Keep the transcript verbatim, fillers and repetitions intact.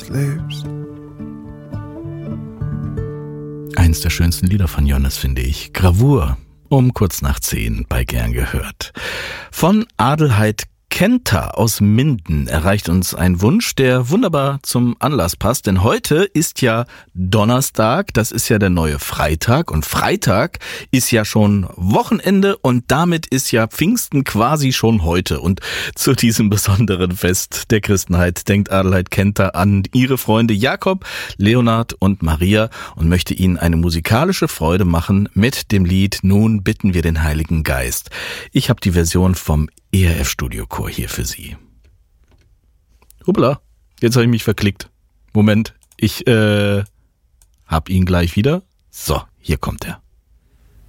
sleeps. Eins der schönsten Lieder von Jonas, finde ich. Gravur, um kurz nach zehn bei Gern gehört. Von Adelheid Kenta aus Minden erreicht uns ein Wunsch, der wunderbar zum Anlass passt, denn heute ist ja Donnerstag, das ist ja der neue Freitag und Freitag ist ja schon Wochenende und damit ist ja Pfingsten quasi schon heute und zu diesem besonderen Fest der Christenheit denkt Adelheid Kenta an ihre Freunde Jakob, Leonard und Maria und möchte ihnen eine musikalische Freude machen mit dem Lied Nun bitten wir den Heiligen Geist. Ich habe die Version vom E R F-Studiochor hier für Sie. Hoppla, jetzt habe ich mich verklickt. Moment, ich äh, hab ihn gleich wieder. So, hier kommt er.